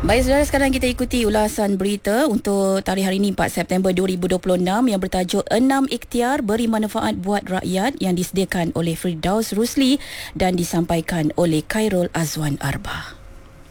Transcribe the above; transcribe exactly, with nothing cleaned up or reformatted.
Baik saudara, sekarang kita ikuti ulasan berita untuk tarikh hari ini empat September dua ribu dua puluh enam yang bertajuk enam Ikhtiar Beri Manfaat Buat Rakyat yang disediakan oleh Firdaus Rusli dan disampaikan oleh Khairul Azwan Arba.